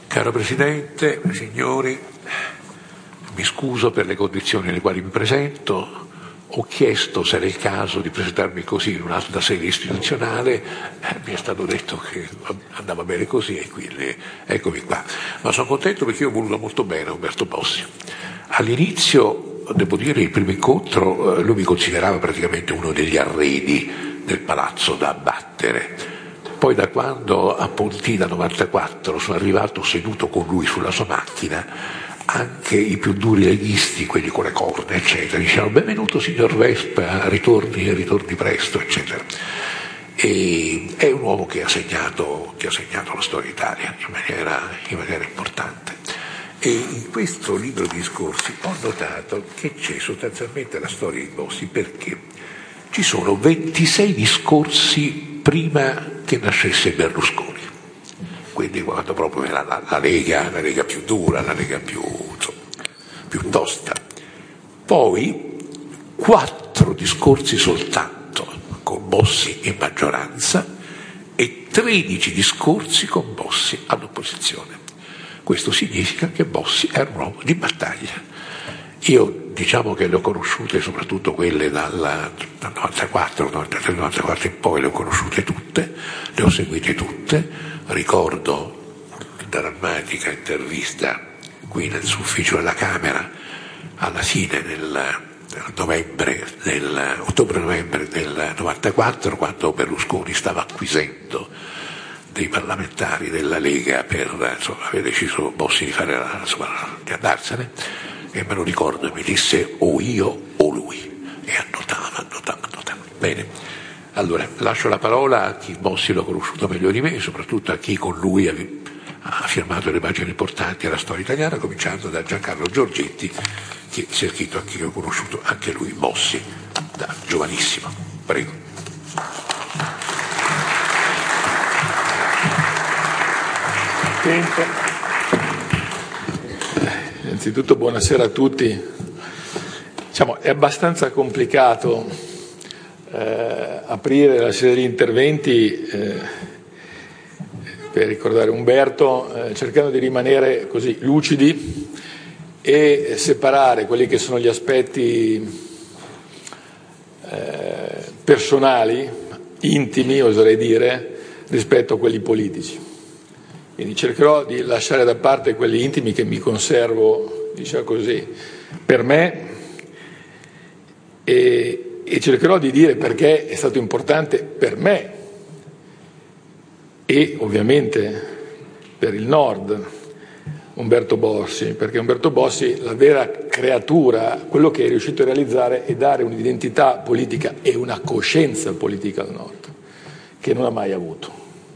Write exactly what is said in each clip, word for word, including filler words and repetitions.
Caro Presidente, signori, mi scuso per le condizioni nelle quali mi presento. Ho chiesto se era il caso di presentarmi così in un'altra sede istituzionale, eh, mi è stato detto che andava bene così e quindi eccomi qua. Ma sono contento perché io ho voluto molto bene a Umberto Bossi. All'inizio, devo dire, il primo incontro, eh, lui mi considerava praticamente uno degli arredi del palazzo da abbattere. Poi da quando a Pontina novantaquattro sono arrivato seduto con lui sulla sua macchina, anche i più duri leghisti, quelli con le corna, eccetera, dicevano benvenuto signor Vespa, ritorni, ritorni presto, eccetera. E è un uomo che ha segnato, che ha segnato la storia Italia in maniera, in maniera importante. E in questo libro di discorsi ho notato che c'è sostanzialmente la storia di Bossi, perché ci sono ventisei discorsi prima che nascesse Berlusconi, quindi quando proprio era la, la Lega, la Lega più dura, la Lega più, insomma, più tosta. Poi quattro discorsi soltanto con Bossi in maggioranza e tredici discorsi con Bossi all'opposizione. Questo significa che Bossi era un uomo di battaglia. Io diciamo che le ho conosciute soprattutto quelle dal, dal novantaquattro, novantatré, novantaquattro in poi, le ho conosciute tutte, le ho seguite tutte. Ricordo una drammatica intervista qui nel suo ufficio della Camera alla fine del novembre, del ottobre-novembre del novantaquattro, quando Berlusconi stava acquisendo dei parlamentari della Lega per, insomma, aveva deciso Bossi di fare la, insomma, di andarsene. E me lo ricordo e mi disse o io o lui, e annotava, annotava, annotava. Bene, allora lascio la parola a chi Bossi l'ha conosciuto meglio di me e soprattutto a chi con lui ha, ha firmato le pagine importanti alla storia italiana, cominciando da Giancarlo Giorgetti, che si è scritto anche io ho conosciuto anche lui Bossi da giovanissimo. Prego. Tempo. Innanzitutto buonasera a tutti. Diciamo, è abbastanza complicato eh, aprire la serie di interventi eh, per ricordare Umberto, eh, cercando di rimanere così lucidi e separare quelli che sono gli aspetti eh, personali, intimi, oserei dire, rispetto a quelli politici. Quindi cercherò di lasciare da parte quelli intimi che mi conservo, diciamo così, per me e, e cercherò di dire perché è stato importante per me e ovviamente per il Nord Umberto Bossi, perché Umberto Bossi, la vera creatura, quello che è riuscito a realizzare è dare un'identità politica e una coscienza politica al Nord, che non ha mai avuto.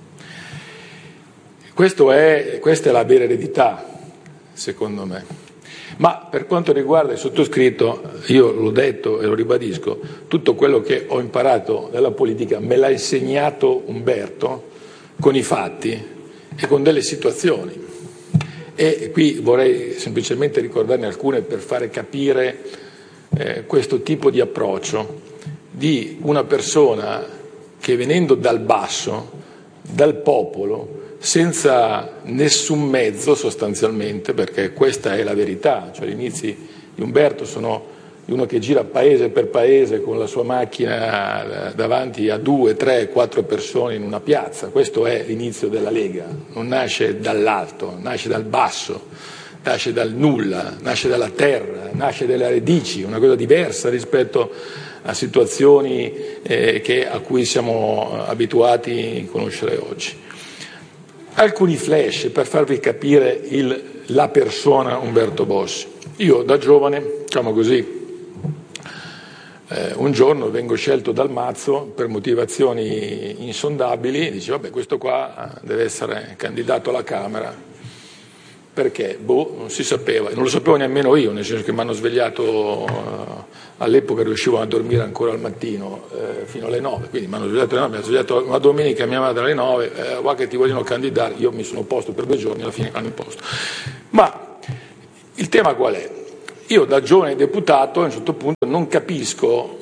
Questo è, questa è la vera eredità, secondo me. Ma per quanto riguarda il sottoscritto, io l'ho detto e lo ribadisco, tutto quello che ho imparato dalla politica me l'ha insegnato Umberto con i fatti e con delle situazioni. E qui vorrei semplicemente ricordarne alcune per fare capire eh, questo tipo di approccio di una persona che, venendo dal basso, dal popolo, senza nessun mezzo sostanzialmente, perché questa è la verità, cioè gli inizi di Umberto sono di uno che gira paese per paese con la sua macchina davanti a due, tre, quattro persone in una piazza. Questo è l'inizio della Lega, non nasce dall'alto, nasce dal basso, nasce dal nulla, nasce dalla terra, nasce dalle radici, una cosa diversa rispetto a situazioni eh, che, a cui siamo abituati a conoscere oggi. Alcuni flash per farvi capire il, la persona Umberto Bossi. Io da giovane, diciamo così, eh, un giorno vengo scelto dal Mazzo per motivazioni insondabili, dice vabbè questo qua deve essere candidato alla Camera, perché? Boh, non si sapeva, non lo sapevo nemmeno io, nel senso che mi hanno svegliato, eh, all'epoca riuscivo a dormire ancora al mattino eh, fino alle nove, quindi mi hanno svegliato alle nove, mi hanno svegliato una domenica mia madre alle nove, eh, guarda che ti vogliono candidare, io mi sono opposto per due giorni, alla fine mi hanno imposto. Ma il tema qual è? Io da giovane deputato a un certo punto non capisco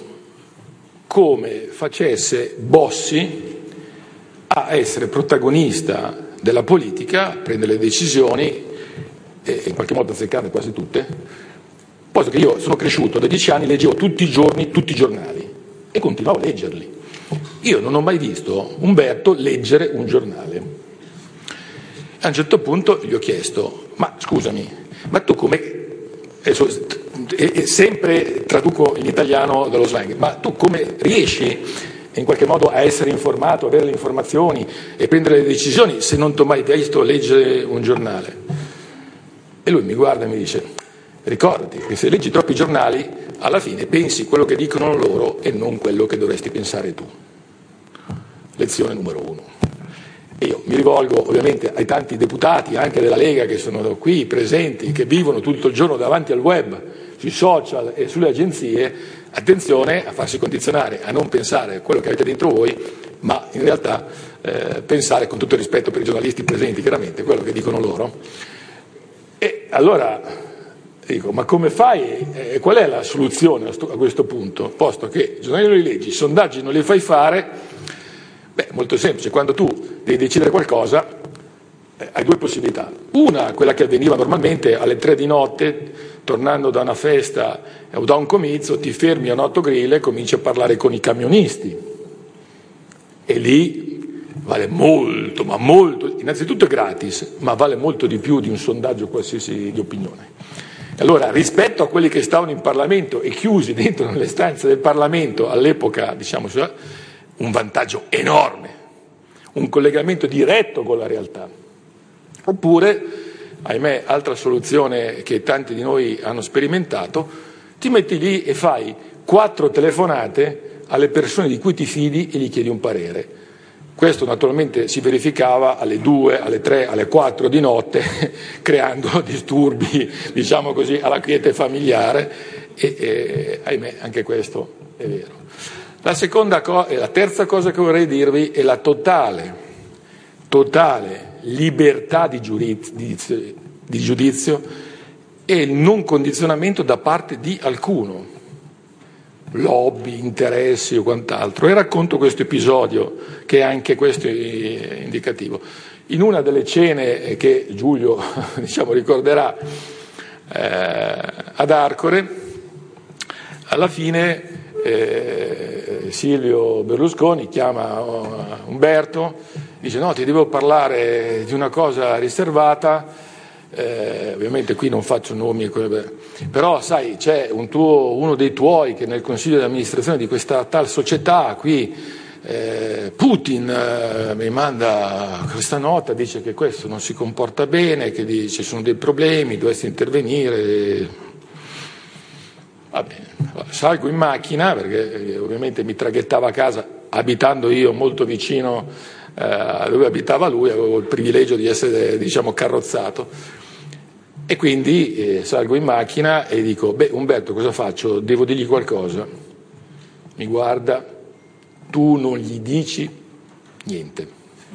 come facesse Bossi a essere protagonista della politica, prende le decisioni, e in qualche modo azzeccate quasi tutte, posto che io sono cresciuto da dieci anni, leggevo tutti i giorni tutti i giornali e continuavo a leggerli. Io non ho mai visto Umberto leggere un giornale. A un certo punto gli ho chiesto: ma scusami, ma tu come... E, e sempre traduco in italiano dallo slang, ma tu come riesci in qualche modo a essere informato, avere le informazioni e prendere le decisioni se non ti ho mai visto leggere un giornale? E lui mi guarda e mi dice: ricordati che se leggi troppi giornali alla fine pensi quello che dicono loro e non quello che dovresti pensare tu. Lezione numero uno. E io mi rivolgo ovviamente ai tanti deputati anche della Lega che sono qui presenti, che vivono tutto il giorno davanti al web, sui social e sulle agenzie. Attenzione a farsi condizionare, a non pensare a quello che avete dentro voi, ma in realtà eh, pensare, con tutto il rispetto per i giornalisti presenti, chiaramente quello che dicono loro. E allora dico: ma come fai? Eh, qual è la soluzione a, sto, a questo punto? Posto che i giornali non li leggi, i sondaggi non li fai fare. Beh, molto semplice, quando tu devi decidere qualcosa eh, hai due possibilità. Una, quella che avveniva normalmente alle tre di notte, tornando da una festa o da un comizio, ti fermi a un autogrill e cominci a parlare con i camionisti. E lì vale molto, ma molto, innanzitutto è gratis, ma vale molto di più di un sondaggio qualsiasi di opinione. Allora, rispetto a quelli che stavano in Parlamento e chiusi dentro nelle stanze del Parlamento all'epoca, diciamo, un vantaggio enorme, un collegamento diretto con la realtà. Oppure, ahimè, altra soluzione che tanti di noi hanno sperimentato, ti metti lì e fai quattro telefonate alle persone di cui ti fidi e gli chiedi un parere. Questo naturalmente si verificava alle due, alle tre, alle quattro di notte, creando disturbi, diciamo così, alla quiete familiare e, e ahimè, anche questo è vero. La seconda cosa, e la terza cosa che vorrei dirvi è la totale, totale libertà di giudizio, di giudizio e il non condizionamento da parte di alcuno, lobby, interessi o quant'altro. E racconto questo episodio, che è anche questo indicativo. In una delle cene che Giulio diciamo, ricorderà eh, ad Arcore, alla fine Eh, Silvio Berlusconi chiama Umberto, dice: no, ti devo parlare di una cosa riservata, eh, ovviamente qui non faccio nomi, però sai, c'è un tuo, uno dei tuoi che è nel consiglio di amministrazione di questa tal società qui, eh, Putin, eh, mi manda questa nota, dice che questo non si comporta bene, che ci sono dei problemi, dovresti intervenire. Va bene, salgo in macchina perché ovviamente mi traghettava a casa, abitando io molto vicino eh, a dove abitava lui, avevo il privilegio di essere, diciamo, carrozzato, e quindi eh, salgo in macchina e dico: beh, Umberto, cosa faccio? Devo dirgli qualcosa. Mi guarda: tu non gli dici niente.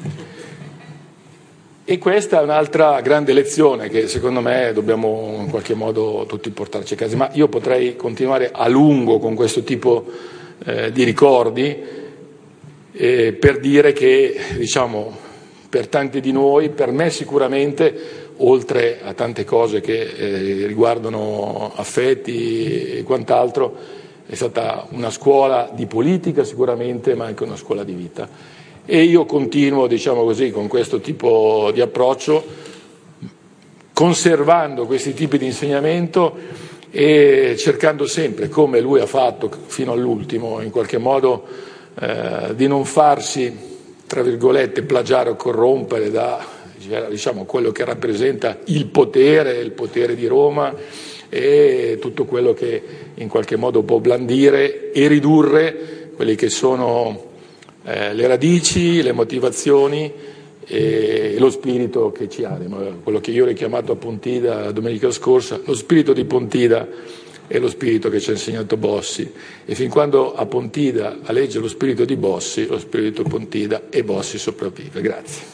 E questa è un'altra grande lezione che secondo me dobbiamo in qualche modo tutti portarci a casa. Ma io potrei continuare a lungo con questo tipo eh, di ricordi eh, per dire che, diciamo, per tanti di noi, per me sicuramente, oltre a tante cose che eh, riguardano affetti e quant'altro, è stata una scuola di politica sicuramente, ma anche una scuola di vita. E io continuo, diciamo così, con questo tipo di approccio, conservando questi tipi di insegnamento e cercando sempre, come lui ha fatto fino all'ultimo, in qualche modo eh, di non farsi, tra virgolette, plagiare o corrompere da, diciamo, quello che rappresenta il potere, il potere di Roma e tutto quello che in qualche modo può blandire e ridurre quelli che sono Eh, le radici, le motivazioni e lo spirito che ci anima, quello che io ho richiamato a Pontida domenica scorsa, lo spirito di Pontida è lo spirito che ci ha insegnato Bossi, e fin quando a Pontida alleggia lo spirito di Bossi, lo spirito Pontida e Bossi sopravvive. Grazie.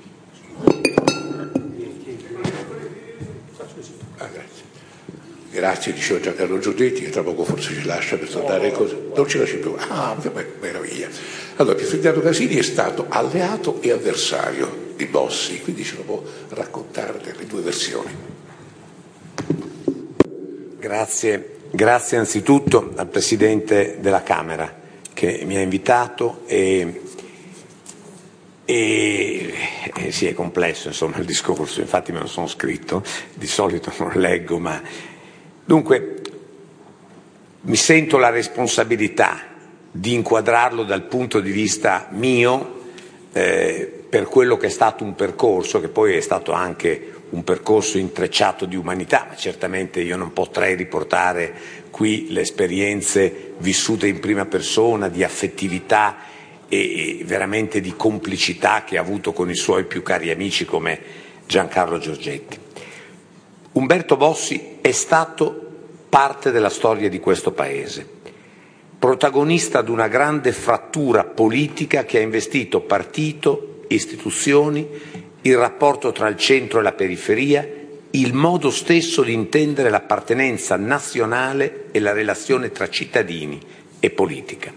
Grazie. grazie, diceva Giancarlo Giorgetti, che tra poco forse ci lascia per saltare cose. Non ci lascia più. Ah, che meraviglia. Allora, Pier Ferdinando Casini è stato alleato e avversario di Bossi, quindi ce lo può raccontare le due versioni. Grazie, grazie anzitutto al Presidente della Camera che mi ha invitato e, e, e sì, è complesso insomma il discorso, infatti me lo sono scritto, di solito non lo leggo, ma dunque mi sento la responsabilità di inquadrarlo dal punto di vista mio eh, per quello che è stato un percorso, che poi è stato anche un percorso intrecciato di umanità, ma certamente io non potrei riportare qui le esperienze vissute in prima persona, di affettività e veramente di complicità che ha avuto con i suoi più cari amici come Giancarlo Giorgetti. Umberto Bossi è stato parte della storia di questo Paese, protagonista di una grande frattura politica che ha investito partito, istituzioni, il rapporto tra il centro e la periferia, il modo stesso di intendere l'appartenenza nazionale e la relazione tra cittadini e politica.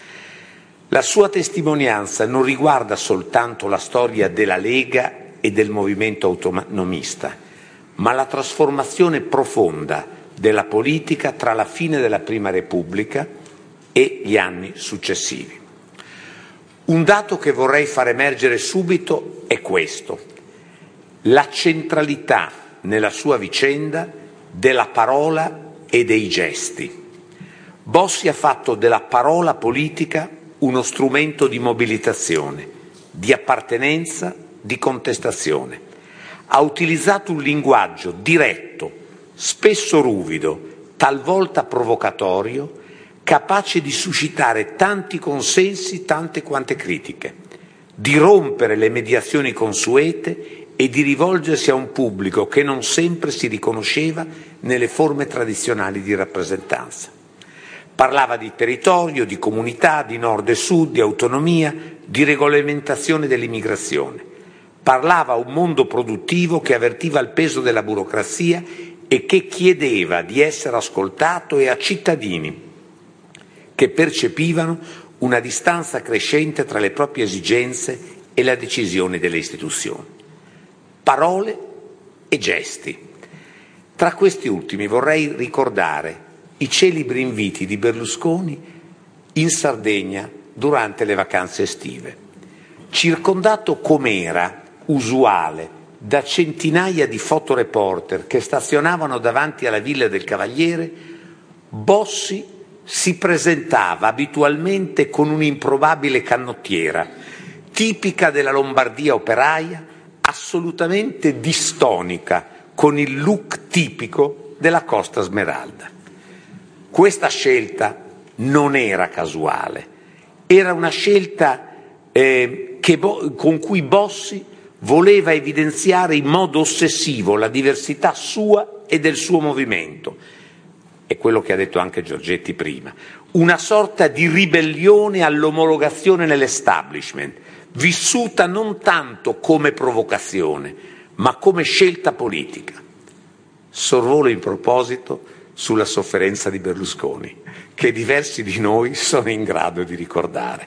La sua testimonianza non riguarda soltanto la storia della Lega e del movimento autonomista, ma la trasformazione profonda della politica tra la fine della Prima Repubblica e gli anni successivi. Un dato che vorrei far emergere subito è questo: la centralità nella sua vicenda della parola e dei gesti. Bossi ha fatto della parola politica uno strumento di mobilitazione, di appartenenza, di contestazione. Ha utilizzato un linguaggio diretto, spesso ruvido, talvolta provocatorio, capace di suscitare tanti consensi, tante quante critiche, di rompere le mediazioni consuete e di rivolgersi a un pubblico che non sempre si riconosceva nelle forme tradizionali di rappresentanza. Parlava di territorio, di comunità, di nord e sud, di autonomia, di regolamentazione dell'immigrazione. Parlava a un mondo produttivo che avvertiva il peso della burocrazia e che chiedeva di essere ascoltato, e a cittadini che percepivano una distanza crescente tra le proprie esigenze e la decisione delle istituzioni. Parole e gesti. Tra questi ultimi vorrei ricordare i celebri inviti di Berlusconi in Sardegna durante le vacanze estive. Circondato com'era usuale da centinaia di fotoreporter che stazionavano davanti alla Villa del Cavaliere, Bossi si presentava abitualmente con un'improbabile canottiera, tipica della Lombardia operaia, assolutamente distonica con il look tipico della Costa Smeralda. Questa scelta non era casuale, era una scelta eh, che, con cui Bossi voleva evidenziare in modo ossessivo la diversità sua e del suo movimento. È quello che ha detto anche Giorgetti prima, una sorta di ribellione all'omologazione nell'establishment, vissuta non tanto come provocazione, ma come scelta politica. Sorvolo in proposito sulla sofferenza di Berlusconi, che diversi di noi sono in grado di ricordare.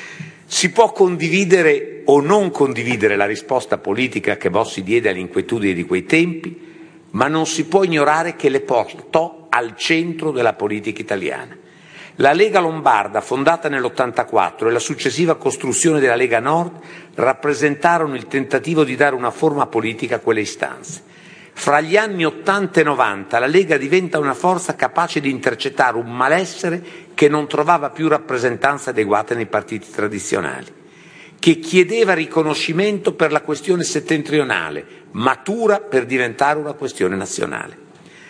Si può condividere o non condividere la risposta politica che Bossi diede alle inquietudini di quei tempi, ma non si può ignorare che le portò al centro della politica italiana. La Lega Lombarda, fondata nell'ottantaquattro, e la successiva costruzione della Lega Nord rappresentarono il tentativo di dare una forma politica a quelle istanze. Fra gli anni ottanta e novanta la Lega diventa una forza capace di intercettare un malessere che non trovava più rappresentanza adeguata nei partiti tradizionali, che chiedeva riconoscimento per la questione settentrionale, matura per diventare una questione nazionale.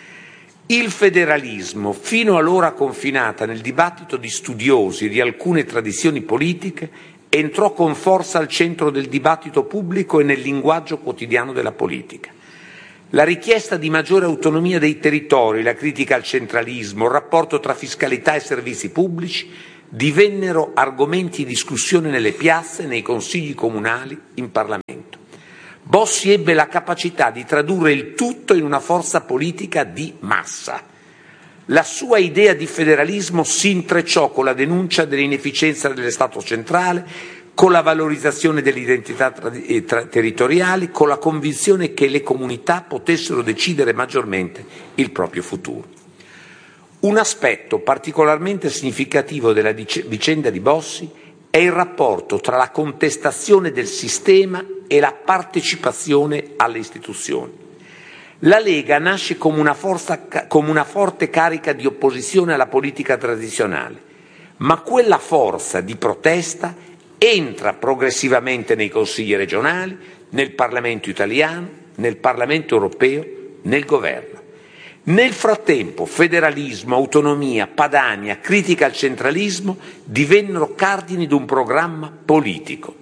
Il federalismo, fino allora confinata nel dibattito di studiosi di alcune tradizioni politiche, entrò con forza al centro del dibattito pubblico e nel linguaggio quotidiano della politica. La richiesta di maggiore autonomia dei territori, la critica al centralismo, il rapporto tra fiscalità e servizi pubblici divennero argomenti di discussione nelle piazze, nei consigli comunali, in Parlamento. Bossi ebbe la capacità di tradurre il tutto in una forza politica di massa, La sua idea di federalismo si intrecciò con la denuncia dell'inefficienza dello Stato centrale, con la valorizzazione delle identità tra- tra- territoriali, con la convinzione che le comunità potessero decidere maggiormente il proprio futuro. Un aspetto particolarmente significativo della dic- vicenda di Bossi è il rapporto tra la contestazione del sistema e la partecipazione alle istituzioni. La Lega nasce come una, forza, come una forte carica di opposizione alla politica tradizionale, ma quella forza di protesta entra progressivamente nei consigli regionali, nel Parlamento italiano, nel Parlamento europeo, nel governo. Nel frattempo federalismo, autonomia, Padania, critica al centralismo divennero cardini di un programma politico.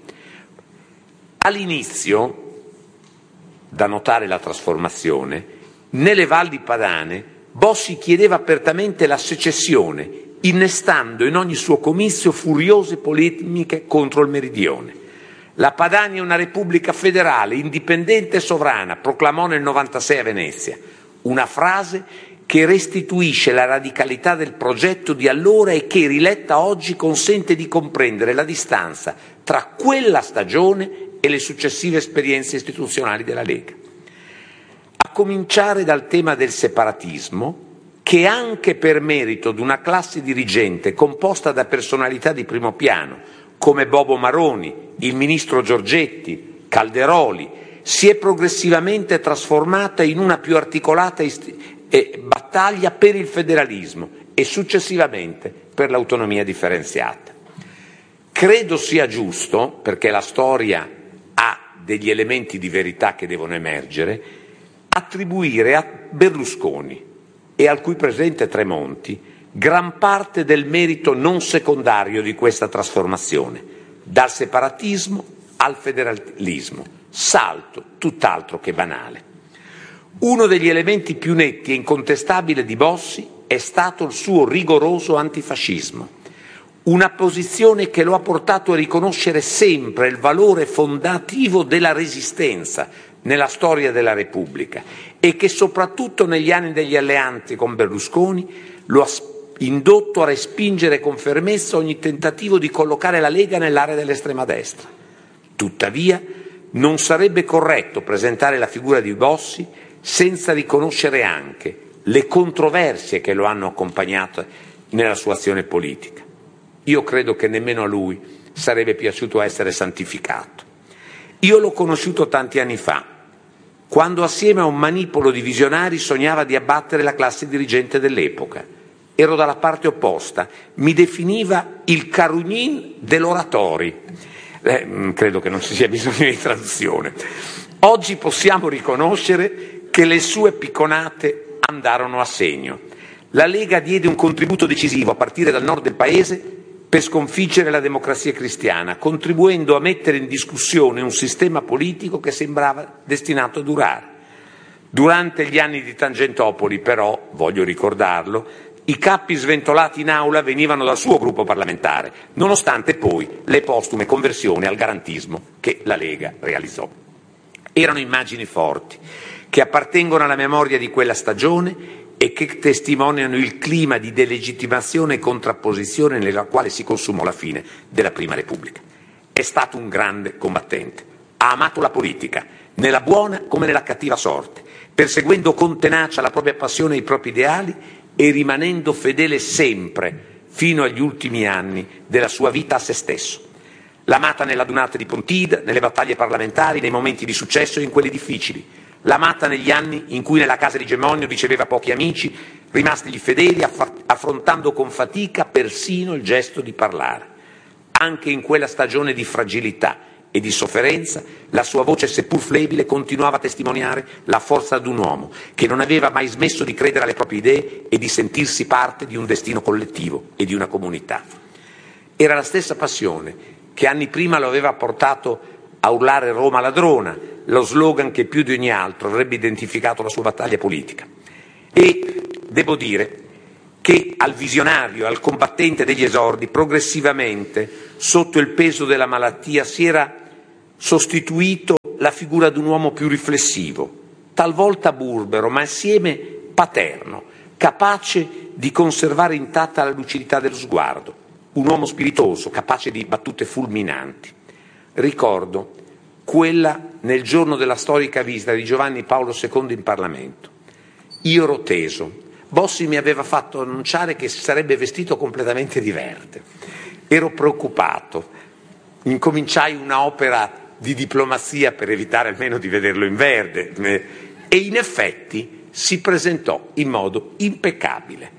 All'inizio, da notare la trasformazione, nelle valli padane Bossi chiedeva apertamente la secessione, innestando in ogni suo comizio furiose polemiche contro il meridione. La Padania è una repubblica federale, indipendente e sovrana, proclamò nel novantasei a Venezia, una frase che restituisce la radicalità del progetto di allora e che, riletta oggi, consente di comprendere la distanza tra quella stagione e le successive esperienze istituzionali della Lega. A cominciare dal tema del separatismo, che anche per merito di una classe dirigente composta da personalità di primo piano, come Bobo Maroni, il ministro Giorgetti, Calderoli, si è progressivamente trasformata in una più articolata ist- eh, battaglia per il federalismo e successivamente per l'autonomia differenziata. Credo sia giusto, perché la storia ha degli elementi di verità che devono emergere, attribuire a Berlusconi e al cui presidente Tremonti gran parte del merito non secondario di questa trasformazione, dal separatismo al federalismo, salto tutt'altro che banale. Uno degli elementi più netti e incontestabili di Bossi è stato il suo rigoroso antifascismo, una posizione che lo ha portato a riconoscere sempre il valore fondativo della resistenza nella storia della Repubblica e che soprattutto negli anni degli alleanti con Berlusconi lo ha indotto a respingere con fermezza ogni tentativo di collocare la Lega nell'area dell'estrema destra. Tuttavia, non sarebbe corretto presentare la figura di Bossi senza riconoscere anche le controversie che lo hanno accompagnato nella sua azione politica. Io credo che nemmeno a lui sarebbe piaciuto essere santificato. Io l'ho conosciuto tanti anni fa, quando assieme a un manipolo di visionari sognava di abbattere la classe dirigente dell'epoca. Ero dalla parte opposta, mi definiva il Carugnin dell'Oratori. Eh, credo che non ci sia bisogno di traduzione. Oggi possiamo riconoscere che le sue picconate andarono a segno. La Lega diede un contributo decisivo a partire dal nord del Paese per sconfiggere la democrazia cristiana, contribuendo a mettere in discussione un sistema politico che sembrava destinato a durare. Durante gli anni di Tangentopoli, però, voglio ricordarlo, i cappi sventolati in aula venivano dal suo gruppo parlamentare, nonostante poi le postume conversioni al garantismo che la Lega realizzò. Erano immagini forti, che appartengono alla memoria di quella stagione e che testimoniano il clima di delegittimazione e contrapposizione nella quale si consumò la fine della Prima Repubblica. È stato un grande combattente. Ha amato la politica, nella buona come nella cattiva sorte, perseguendo con tenacia la propria passione e i propri ideali e rimanendo fedele sempre, fino agli ultimi anni della sua vita, a se stesso. L'ha amata nella Dunata di Pontida, nelle battaglie parlamentari, nei momenti di successo e in quelli difficili. L'ha amata negli anni in cui nella casa di Gemonio riceveva pochi amici, rimastigli fedeli, affrontando con fatica persino il gesto di parlare. Anche in quella stagione di fragilità e di sofferenza, la sua voce, seppur flebile, continuava a testimoniare la forza di un uomo che non aveva mai smesso di credere alle proprie idee e di sentirsi parte di un destino collettivo e di una comunità. Era la stessa passione che anni prima lo aveva portato a urlare Roma ladrona, lo slogan che più di ogni altro avrebbe identificato la sua battaglia politica. E devo dire che al visionario, al combattente degli esordi, progressivamente, sotto il peso della malattia, si era sostituito la figura di un uomo più riflessivo, talvolta burbero, ma assieme paterno, capace di conservare intatta la lucidità dello sguardo, un uomo spiritoso, capace di battute fulminanti. Ricordo quella nel giorno della storica visita di Giovanni Paolo secondo in Parlamento. Io ero teso. Bossi mi aveva fatto annunciare che si sarebbe vestito completamente di verde. Ero preoccupato. Incominciai un'opera di diplomazia per evitare almeno di vederlo in verde e in effetti si presentò in modo impeccabile.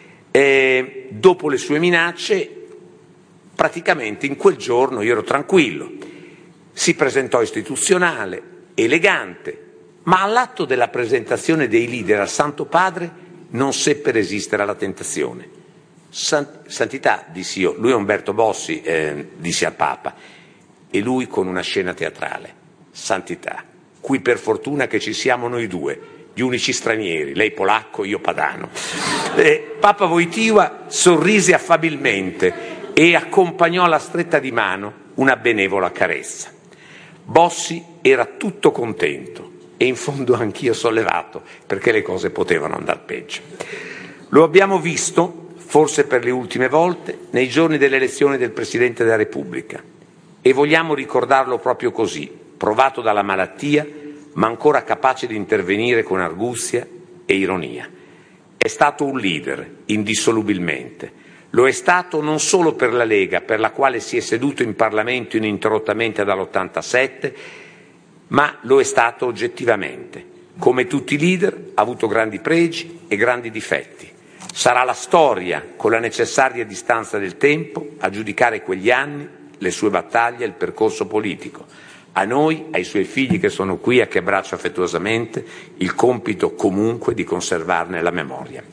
E dopo le sue minacce, praticamente in quel giorno io ero tranquillo. Si presentò istituzionale, elegante, ma all'atto della presentazione dei leader al Santo Padre non seppe resistere alla tentazione. Santità, dissi io, lui è Umberto Bossi, eh, dissi al Papa, e lui con una scena teatrale. Santità, qui per fortuna che ci siamo noi due, gli unici stranieri, lei polacco, io padano. Eh, Papa Wojtyła sorrise affabilmente e accompagnò alla stretta di mano una benevola carezza. Bossi era tutto contento e in fondo anch'io sollevato perché le cose potevano andar peggio. Lo abbiamo visto, forse per le ultime volte, nei giorni dell'elezione del Presidente della Repubblica e vogliamo ricordarlo proprio così, provato dalla malattia ma ancora capace di intervenire con arguzia e ironia. È stato un leader, indissolubilmente. Lo è stato non solo per la Lega, per la quale si è seduto in Parlamento ininterrottamente dall'ottantasette, ma lo è stato oggettivamente. Come tutti i leader, ha avuto grandi pregi e grandi difetti. Sarà la storia, con la necessaria distanza del tempo, a giudicare quegli anni, le sue battaglie, il percorso politico. A noi, ai suoi figli che sono qui, a che abbraccio affettuosamente, il compito comunque di conservarne la memoria.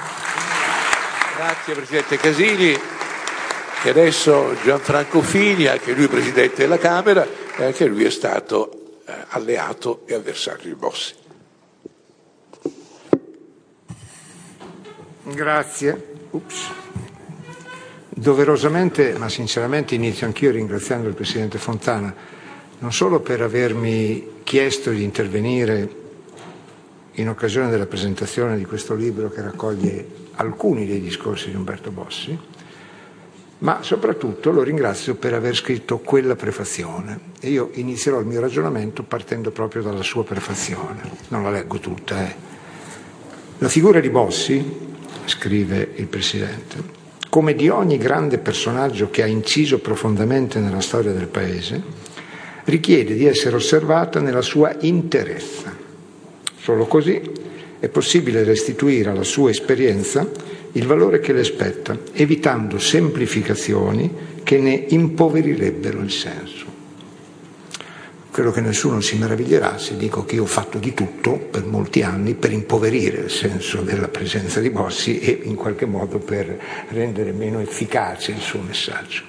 Grazie Presidente Casini. E adesso Gianfranco Fini, anche lui Presidente della Camera, e anche lui è stato eh, alleato e avversario di Bossi. Grazie. Ups. Doverosamente, ma sinceramente inizio anch'io ringraziando il Presidente Fontana, non solo per avermi chiesto di intervenire in occasione della presentazione di questo libro che raccoglie alcuni dei discorsi di Umberto Bossi, ma soprattutto lo ringrazio per aver scritto quella prefazione. E io inizierò il mio ragionamento partendo proprio dalla sua prefazione. Non la leggo tutta. Eh. La figura di Bossi, scrive il Presidente, come di ogni grande personaggio che ha inciso profondamente nella storia del Paese, richiede di essere osservata nella sua interezza. Solo così è possibile restituire alla sua esperienza il valore che le spetta, evitando semplificazioni che ne impoverirebbero il senso. Credo che nessuno si meraviglierà se dico che io ho fatto di tutto per molti anni per impoverire il senso della presenza di Bossi e in qualche modo per rendere meno efficace il suo messaggio.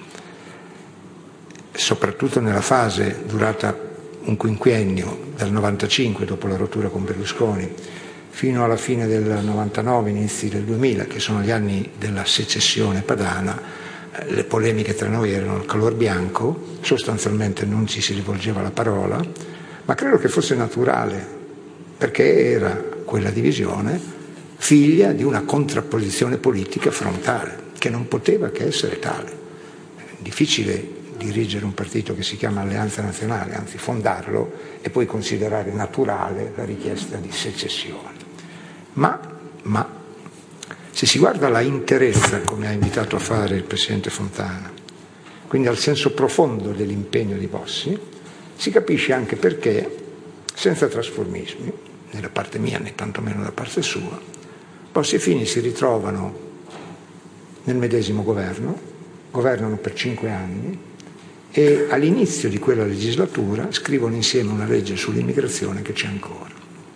Soprattutto nella fase durata un quinquennio, dal novantacinque, dopo la rottura con Berlusconi, fino alla fine del novantanove, inizi del duemila, che sono gli anni della secessione padana, le polemiche tra noi erano il color bianco, sostanzialmente non ci si rivolgeva la parola, ma credo che fosse naturale, perché era quella divisione figlia di una contrapposizione politica frontale, che non poteva che essere tale. È difficile dirigere un partito che si chiama Alleanza Nazionale, anzi fondarlo e poi considerare naturale la richiesta di secessione. Ma, ma se si guarda la interezza, come ha invitato a fare il Presidente Fontana, quindi al senso profondo dell'impegno di Bossi, si capisce anche perché, senza trasformismi, né da parte mia né tantomeno da parte sua, Bossi e Fini si ritrovano nel medesimo governo, governano per cinque anni, e all'inizio di quella legislatura scrivono insieme una legge sull'immigrazione che c'è ancora.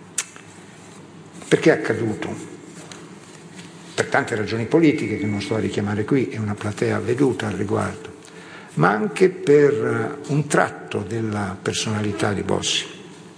Perché è accaduto? Per tante ragioni politiche che non sto a richiamare qui, è una platea veduta al riguardo, ma anche per un tratto della personalità di Bossi.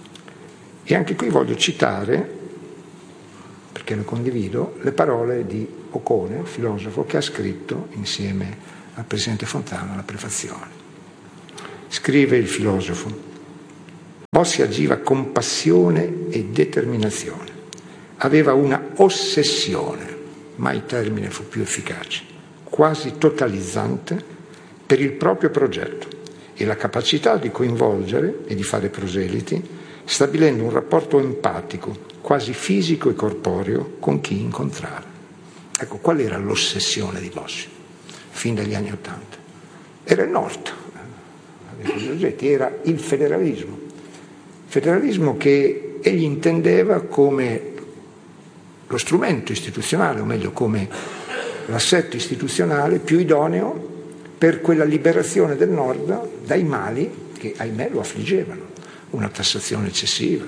E anche qui voglio citare, perché lo condivido, le parole di Ocone, filosofo, che ha scritto insieme al Presidente Fontana la prefazione. Scrive il filosofo: Bossi agiva con passione e determinazione, aveva una ossessione, mai termine fu più efficace, quasi totalizzante per il proprio progetto e la capacità di coinvolgere e di fare proseliti, stabilendo un rapporto empatico, quasi fisico e corporeo, con chi incontrava. Ecco, qual era l'ossessione di Bossi, fin dagli anni Ottanta? Era il Nord, era il federalismo. Federalismo che egli intendeva come lo strumento istituzionale, o meglio come l'assetto istituzionale più idoneo per quella liberazione del Nord dai mali che, ahimè, lo affliggevano. Una tassazione eccessiva,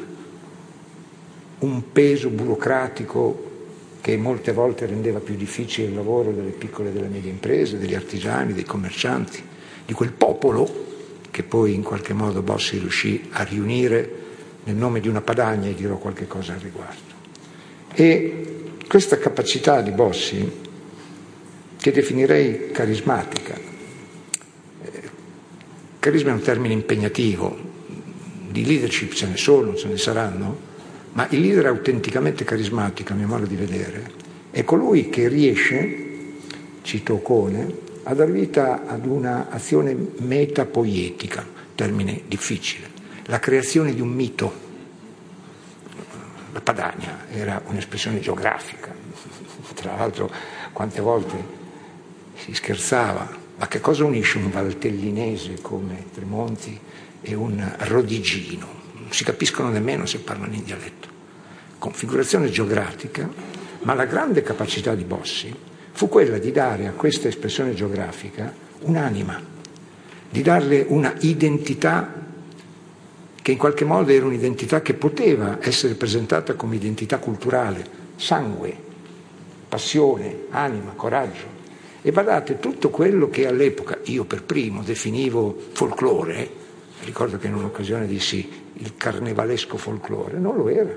un peso burocratico che molte volte rendeva più difficile il lavoro delle piccole e delle medie imprese, degli artigiani, dei commercianti, di quel popolo che poi in qualche modo Bossi riuscì a riunire nel nome di una Padania, e dirò qualche cosa al riguardo. E questa capacità di Bossi, che definirei carismatica, eh, carisma è un termine impegnativo, di leadership ce ne sono, ce ne saranno, ma il leader autenticamente carismatico, a mio modo di vedere, è colui che riesce, cito Ocone, a dar vita ad una azione metapoietica, termine difficile, la creazione di un mito. La Padania era un'espressione geografica, tra l'altro quante volte si scherzava, ma che cosa unisce un valtellinese come Tremonti e un rodigino? Non si capiscono nemmeno se parlano in dialetto. Configurazione geografica, ma la grande capacità di Bossi fu quella di dare a questa espressione geografica un'anima, di darle una identità che in qualche modo era un'identità che poteva essere presentata come identità culturale, sangue, passione, anima, coraggio. E badate, tutto quello che all'epoca io per primo definivo folklore, ricordo che in un'occasione dissi il carnevalesco folklore, non lo era.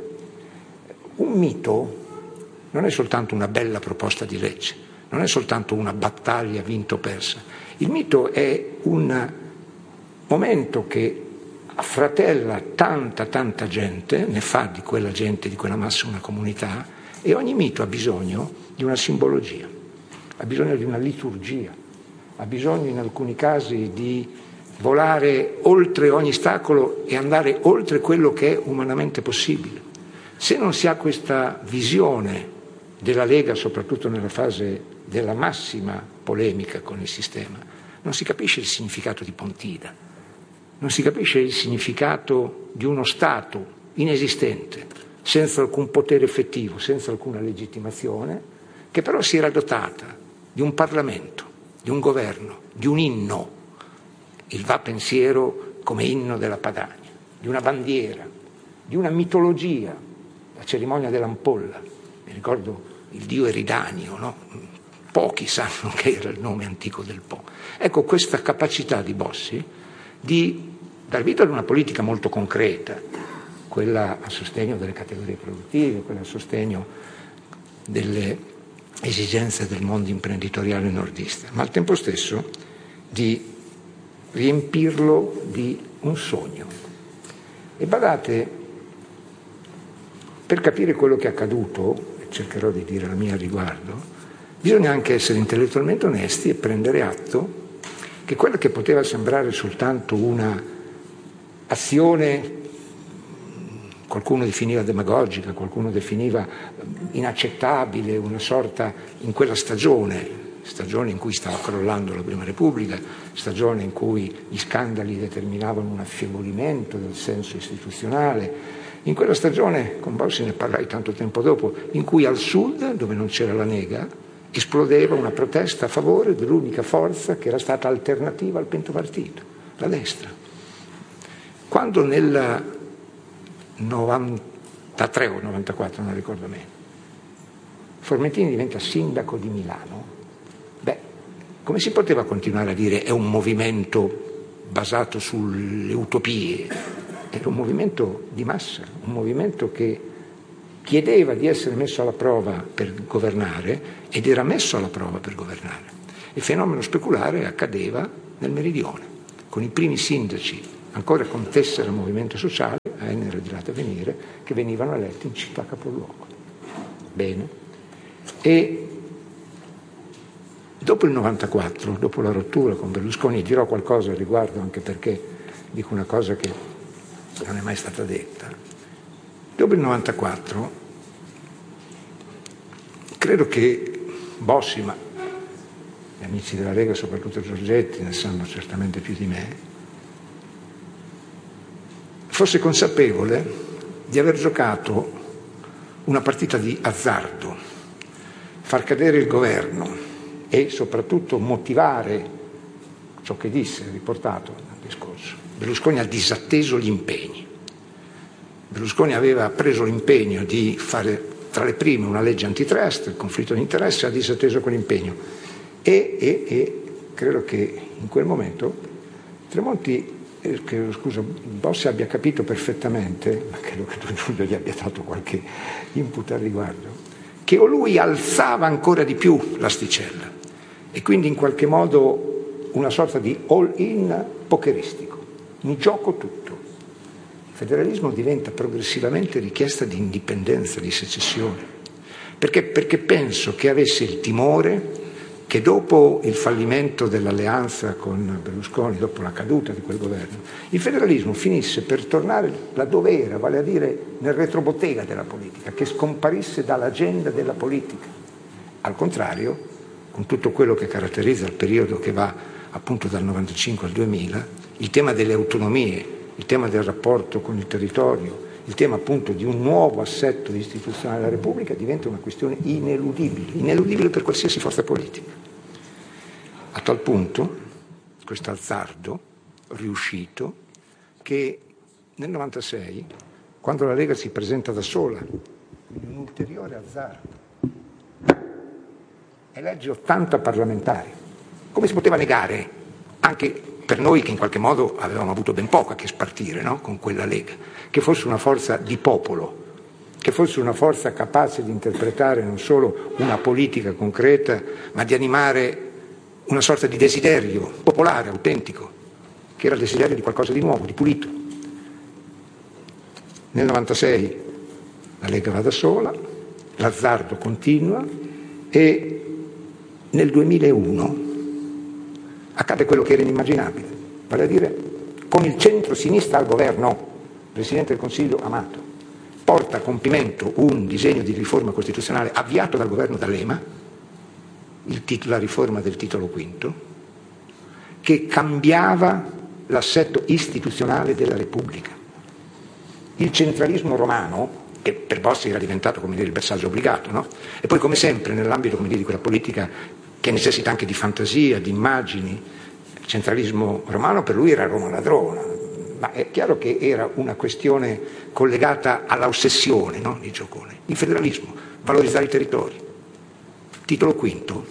Un mito non è soltanto una bella proposta di legge, non è soltanto una battaglia vinta o persa. Il mito è un momento che affratella tanta tanta gente, ne fa di quella gente, di quella massa una comunità, e ogni mito ha bisogno di una simbologia, ha bisogno di una liturgia, ha bisogno in alcuni casi di volare oltre ogni ostacolo e andare oltre quello che è umanamente possibile. Se non si ha questa visione della Lega, soprattutto nella fase della massima polemica con il sistema, non si capisce il significato di Pontida, non si capisce il significato di uno Stato inesistente, senza alcun potere effettivo, senza alcuna legittimazione, che però si era dotata di un Parlamento, di un governo, di un inno, il va pensiero come inno della Padania, di una bandiera, di una mitologia, la cerimonia dell'ampolla, mi ricordo il dio Eridanio, no? Pochi sanno che era il nome antico del Po. Ecco, questa capacità di Bossi di dar vita ad una politica molto concreta, quella a sostegno delle categorie produttive, quella a sostegno delle esigenze del mondo imprenditoriale nordista, ma al tempo stesso di riempirlo di un sogno. E badate, per capire quello che è accaduto, e cercherò di dire la mia a riguardo, bisogna anche essere intellettualmente onesti e prendere atto che quella che poteva sembrare soltanto una azione, qualcuno definiva demagogica, qualcuno definiva inaccettabile, una sorta, in quella stagione, stagione in cui stava crollando la Prima Repubblica, stagione in cui gli scandali determinavano un affievolimento del senso istituzionale, in quella stagione, con Bossi ne parlai tanto tempo dopo, in cui al sud, dove non c'era la Lega, esplodeva una protesta a favore dell'unica forza che era stata alternativa al pentapartito, la destra. Quando nel novantatré o novantaquattro, non ricordo bene, Formentini diventa sindaco di Milano, beh, come si poteva continuare a dire è un movimento basato sulle utopie? Era un movimento di massa, un movimento che chiedeva di essere messo alla prova per governare ed era messo alla prova per governare. Il fenomeno speculare accadeva nel Meridione, con i primi sindaci, ancora con tessera movimento sociale, a Enner di Latte Venire, che venivano eletti in città capoluogo. bene, e dopo il novantaquattro, dopo la rottura con Berlusconi, dirò qualcosa al riguardo, anche perché dico una cosa che non è mai stata detta. Dopo il novantaquattro credo che Bossi, ma gli amici della Lega, soprattutto Giorgetti, ne sanno certamente più di me, fosse consapevole di aver giocato una partita di azzardo, far cadere il governo e soprattutto motivare ciò che disse, riportato nel discorso. Berlusconi ha disatteso gli impegni. Berlusconi aveva preso l'impegno di fare tra le prime una legge antitrust, il conflitto di interesse, ha disatteso quell'impegno. E, e, e credo che in quel momento Tremonti, eh, che, scusa, Bossi abbia capito perfettamente, ma credo che Giulio gli abbia dato qualche input al riguardo, che o lui alzava ancora di più l'asticella e quindi in qualche modo una sorta di all-in pokeristico, mi gioco tutto. Il federalismo diventa progressivamente richiesta di indipendenza, di secessione, perché, perché penso che avesse il timore che dopo il fallimento dell'alleanza con Berlusconi, dopo la caduta di quel governo, il federalismo finisse per tornare laddove era, vale a dire nel retrobottega della politica, che scomparisse dall'agenda della politica. Al contrario, con tutto quello che caratterizza il periodo che va appunto dal novantacinque al duemila, il tema delle autonomie, il tema del rapporto con il territorio, il tema appunto di un nuovo assetto istituzionale della Repubblica diventa una questione ineludibile, ineludibile per qualsiasi forza politica. A tal punto, questo azzardo riuscito, che nel novantasei, quando la Lega si presenta da sola, un ulteriore azzardo, elegge ottanta parlamentari. Come si poteva negare, anche per noi che in qualche modo avevamo avuto ben poco a che spartire, no? Con quella Lega, che fosse una forza di popolo, che fosse una forza capace di interpretare non solo una politica concreta, ma di animare una sorta di desiderio popolare, autentico, che era il desiderio di qualcosa di nuovo, di pulito. Nel novantasei la Lega va da sola, l'azzardo continua e nel duemilauno accade quello che era inimmaginabile, vale a dire con il centro-sinistra al governo, il Presidente del Consiglio Amato porta a compimento un disegno di riforma costituzionale avviato dal governo D'Alema, il titolo, la riforma del titolo quinto, che cambiava l'assetto istituzionale della Repubblica. Il centralismo romano, che per Bossi era diventato, come dire, il bersaglio obbligato, no? E poi, come sempre, nell'ambito, come dire, di quella politica che necessita anche di fantasia, di immagini, il centralismo romano per lui era Roma ladrona, ma è chiaro che era una questione collegata alla ossessione, no? Di Giocone. Il federalismo, valorizzare i territori. Titolo quinto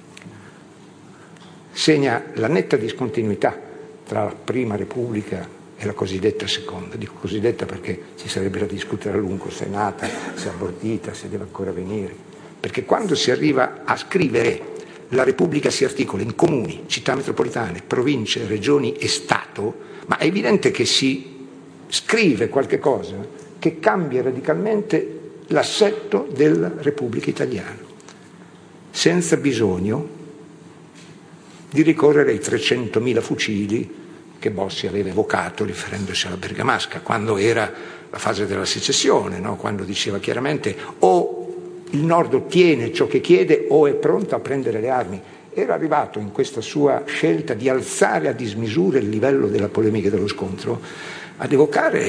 segna la netta discontinuità tra la prima Repubblica e la cosiddetta seconda. Dico cosiddetta perché ci sarebbe da discutere a lungo se è nata, se è abortita, se deve ancora venire. Perché quando si arriva a scrivere la Repubblica si articola in comuni, città metropolitane, province, regioni e Stato, ma è evidente che si scrive qualche cosa che cambia radicalmente l'assetto della Repubblica Italiana, senza bisogno di ricorrere ai trecentomila fucili che Bossi aveva evocato riferendosi alla Bergamasca, quando era la fase della secessione, no? Quando diceva chiaramente o il Nord ottiene ciò che chiede o è pronto a prendere le armi. Era arrivato in questa sua scelta di alzare a dismisura il livello della polemica e dello scontro ad evocare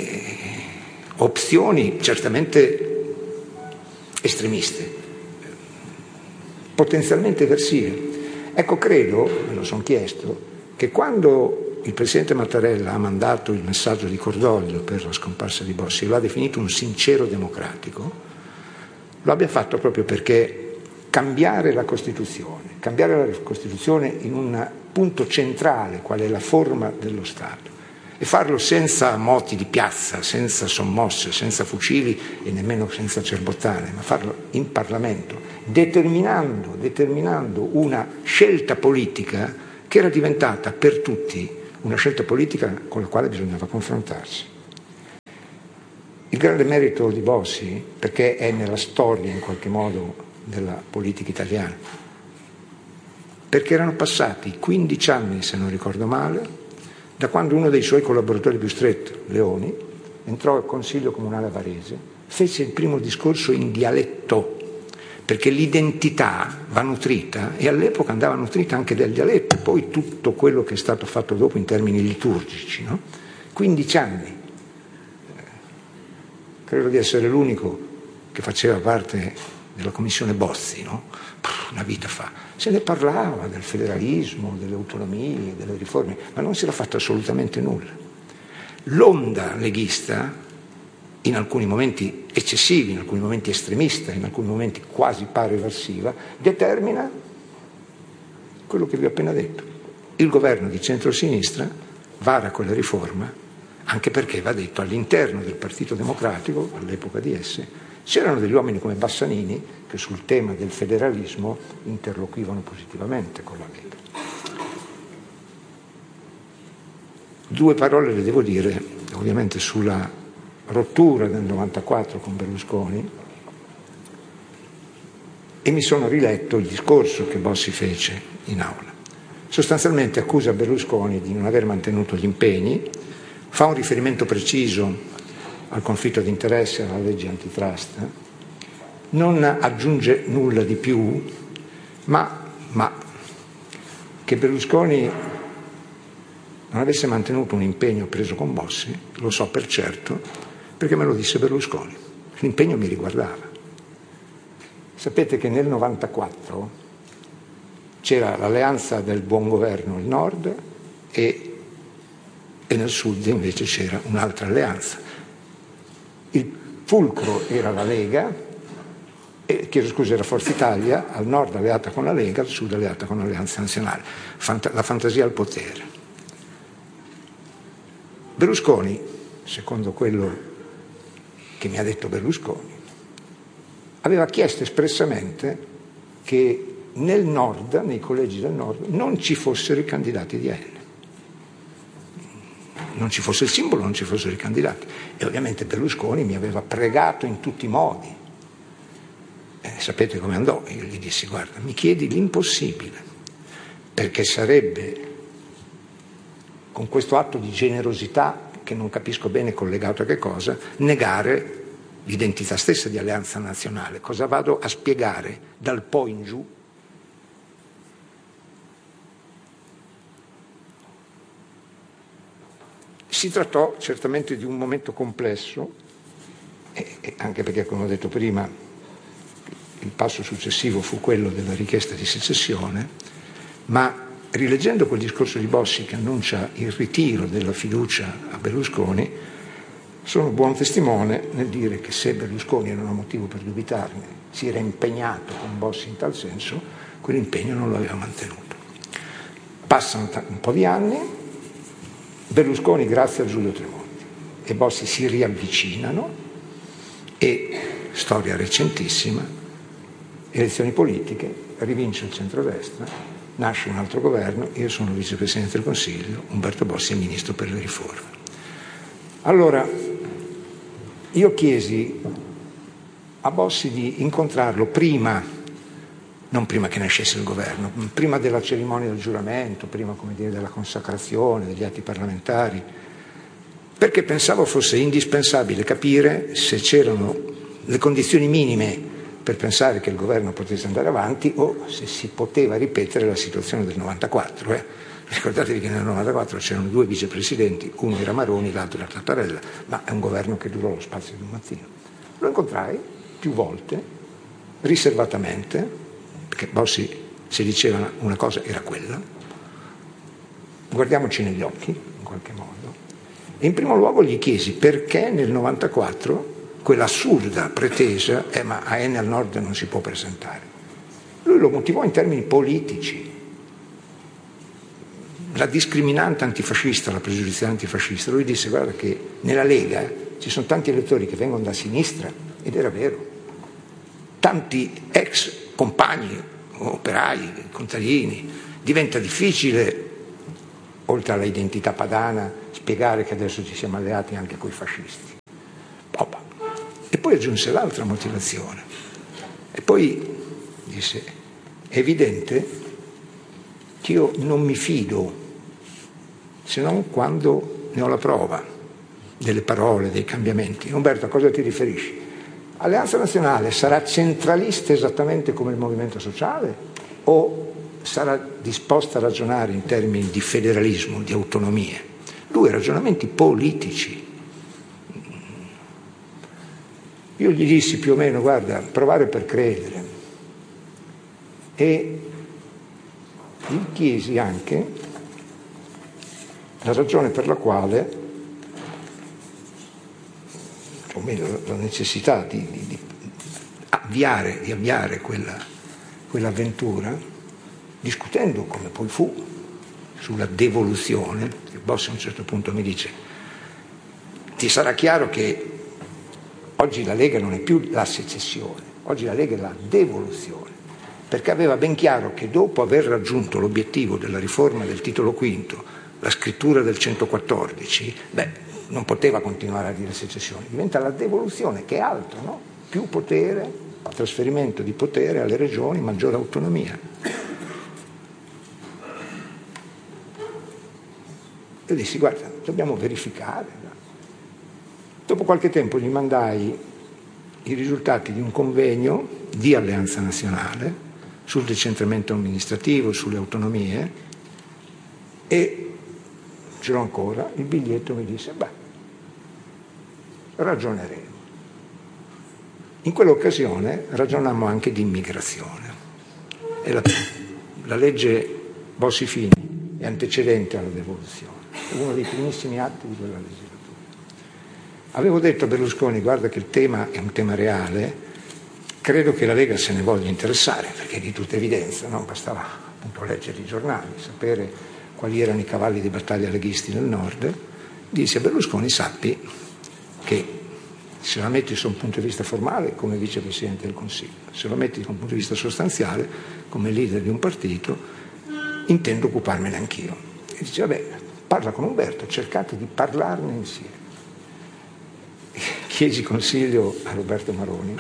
opzioni certamente estremiste, potenzialmente eversive. Ecco, credo, me lo sono chiesto, che quando il Presidente Mattarella ha mandato il messaggio di cordoglio per la scomparsa di Bossi, lo ha definito un sincero democratico, lo abbia fatto proprio perché cambiare la Costituzione, cambiare la Costituzione in un punto centrale, qual è la forma dello Stato, e farlo senza moti di piazza, senza sommosse, senza fucili e nemmeno senza cerbottane, ma farlo in Parlamento, determinando, determinando una scelta politica che era diventata per tutti una scelta politica con la quale bisognava confrontarsi. Il grande merito di Bossi, perché è nella storia in qualche modo della politica italiana, perché erano passati quindici anni, se non ricordo male, da quando uno dei suoi collaboratori più stretti, Leoni, entrò al Consiglio Comunale a Varese, fece il primo discorso in dialetto, perché l'identità va nutrita, e all'epoca andava nutrita anche del dialetto, poi tutto quello che è stato fatto dopo in termini liturgici, no? quindici anni. Credo di essere l'unico che faceva parte della commissione Bozzi, no? Una vita fa. Se ne parlava del federalismo, delle autonomie, delle riforme, ma non si era fatto assolutamente nulla. L'onda leghista, in alcuni momenti eccessivi, in alcuni momenti estremista, in alcuni momenti quasi pareversiva, determina quello che vi ho appena detto. Il governo di centrosinistra vara quella riforma, anche perché, va detto, all'interno del Partito Democratico, all'epoca di esse, c'erano degli uomini come Bassanini che sul tema del federalismo interloquivano positivamente con la Lega. Due parole le devo dire, ovviamente, sulla rottura del novantaquattro con Berlusconi, e mi sono riletto il discorso che Bossi fece in aula. Sostanzialmente accusa Berlusconi di non aver mantenuto gli impegni, fa un riferimento preciso al conflitto di interesse, alla legge antitrust, non aggiunge nulla di più, ma, ma che Berlusconi non avesse mantenuto un impegno preso con Bossi, lo so per certo, perché me lo disse Berlusconi. L'impegno mi riguardava. Sapete che nel novantaquattro c'era l'alleanza del buon governo al nord e, e nel sud invece c'era un'altra alleanza. Il fulcro era la Lega, eh, chiedo scusa, era Forza Italia, al nord alleata con la Lega, al sud alleata con l'Alleanza Nazionale. Fanta- la fantasia al potere. Berlusconi, secondo quello che mi ha detto Berlusconi, aveva chiesto espressamente che nel nord, nei collegi del nord, non ci fossero i candidati di A N. Non ci fosse il simbolo, non ci fossero i candidati. E ovviamente Berlusconi mi aveva pregato in tutti i modi. Eh, sapete come andò? Io gli dissi: guarda, mi chiedi l'impossibile, perché sarebbe, con questo atto di generosità, che non capisco bene collegato a che cosa, negare l'identità stessa di Alleanza Nazionale. Cosa vado a spiegare dal Po in giù? Si trattò certamente di un momento complesso, e, e anche perché, come ho detto prima, il passo successivo fu quello della richiesta di secessione, ma rileggendo quel discorso di Bossi che annuncia il ritiro della fiducia a Berlusconi, sono buon testimone nel dire che se Berlusconi, non ha motivo per dubitarne, si era impegnato con Bossi in tal senso, quell'impegno non lo aveva mantenuto. Passano un po' di anni, Berlusconi, grazie a Giulio Tremonti, e Bossi si riavvicinano e, storia recentissima, elezioni politiche, rivince il centrodestra, nasce un altro governo, io sono vicepresidente del Consiglio, Umberto Bossi è ministro per le riforme. Allora, io chiesi a Bossi di incontrarlo prima, non prima che nascesse il governo, prima della cerimonia del giuramento, prima, come dire, della consacrazione, degli atti parlamentari, perché pensavo fosse indispensabile capire se c'erano le condizioni minime per pensare che il governo potesse andare avanti o se si poteva ripetere la situazione del novantaquattro. Eh. Ricordatevi che nel novantaquattro c'erano due vicepresidenti, uno era Maroni, l'altro era Tattarella, ma è un governo che durò lo spazio di un mattino. Lo incontrai più volte, riservatamente, perché Bossi, se diceva una cosa, era quella. Guardiamoci negli occhi, in qualche modo. E in primo luogo gli chiesi perché nel novantaquattro quell'assurda pretesa è ma A N al nord non si può presentare. Lui lo motivò in termini politici. La discriminante antifascista, la pregiudiziale antifascista, lui disse: guarda che nella Lega ci sono tanti elettori che vengono da sinistra, ed era vero, tanti ex compagni, operai, contadini, diventa difficile, oltre alla identità padana, spiegare che adesso ci siamo alleati anche coi fascisti. Oh, E poi aggiunse l'altra motivazione. E poi disse, è evidente che io non mi fido se non quando ne ho la prova delle parole, dei cambiamenti. Umberto, a cosa ti riferisci? Alleanza Nazionale sarà centralista esattamente come il Movimento Sociale o sarà disposta a ragionare in termini di federalismo, di autonomie? Due ragionamenti politici. Io gli dissi più o meno, guarda, provare per credere. E gli chiesi anche la ragione per la quale, o meglio la necessità di, di, di avviare, di avviare quella, quell'avventura, discutendo, come poi fu, sulla devoluzione. Il boss a un certo punto mi dice, ti sarà chiaro che oggi la Lega non è più la secessione, oggi la Lega è la devoluzione, perché aveva ben chiaro che dopo aver raggiunto l'obiettivo della riforma del titolo quinto, la scrittura del centoquattordici, beh, non poteva continuare a dire secessione, diventa la devoluzione, che è altro, no? Più potere, trasferimento di potere alle regioni, maggiore autonomia. Io dissi, guarda, dobbiamo verificare. Dopo qualche tempo gli mandai i risultati di un convegno di Alleanza Nazionale sul decentramento amministrativo, sulle autonomie, e ce l'ho ancora, il biglietto mi disse, beh, ragioneremo. In quell'occasione ragionammo anche di immigrazione. E la, la legge Bossi-Fini è antecedente alla devoluzione, è uno dei primissimi atti di quella legislatura. Avevo detto a Berlusconi, guarda che il tema è un tema reale, credo che la Lega se ne voglia interessare, perché di tutta evidenza, no? Bastava appunto leggere i giornali, sapere quali erano i cavalli di battaglia leghisti nel nord. Disse a Berlusconi, sappi che se la metti da un punto di vista formale come vicepresidente del Consiglio, se lo metti da un punto di vista sostanziale come leader di un partito, intendo occuparmene anch'io. E dice, vabbè, parla con Umberto, cercate di parlarne insieme. Chiesi consiglio a Roberto Maroni,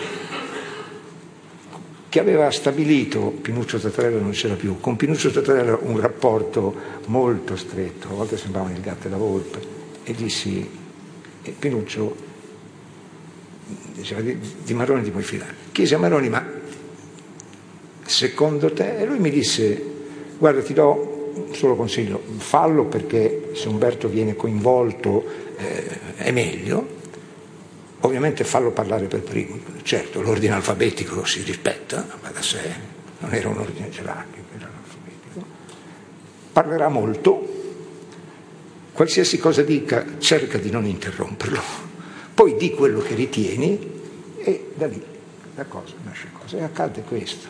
che aveva stabilito, Pinuccio Tatarella non c'era più, con Pinuccio Tatarella un rapporto molto stretto, a volte sembravano il gatto e la volpe, e dissi, e Pinuccio diceva, di, di Maroni ti puoi fidare. Chiesi a Maroni, ma secondo te? E lui mi disse, guarda, ti do un solo consiglio, fallo perché se Umberto viene coinvolto eh, è meglio. Ovviamente fallo parlare per primo, certo l'ordine alfabetico si rispetta, ma da sé, non era un ordine gerarchico, era alfabetico. Parlerà molto, qualsiasi cosa dica cerca di non interromperlo, poi di quello che ritieni e da lì la cosa nasce cosa. E accade questo.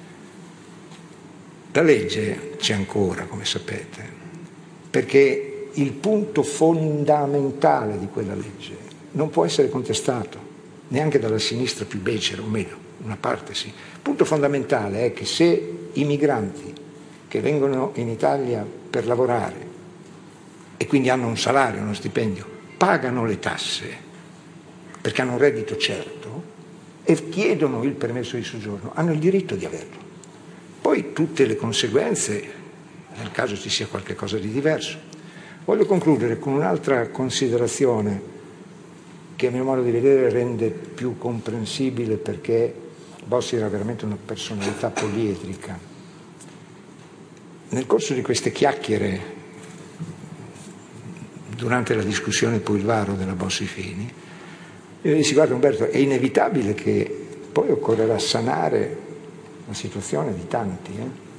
La legge c'è ancora, come sapete, perché il punto fondamentale di quella legge non può essere contestato, neanche dalla sinistra più becera, o meglio, una parte sì. Il punto fondamentale è che se i migranti che vengono in Italia per lavorare e quindi hanno un salario, uno stipendio, pagano le tasse perché hanno un reddito certo e chiedono il permesso di soggiorno, hanno il diritto di averlo. Poi tutte le conseguenze, nel caso ci sia qualcosa di diverso. Voglio concludere con un'altra considerazione che a mio modo di vedere rende più comprensibile perché Bossi era veramente una personalità poliedrica. Nel corso di queste chiacchiere, durante la discussione poi il varo della Bossi-Fini, io dissi, guarda Umberto, è inevitabile che poi occorrerà sanare la situazione di tanti.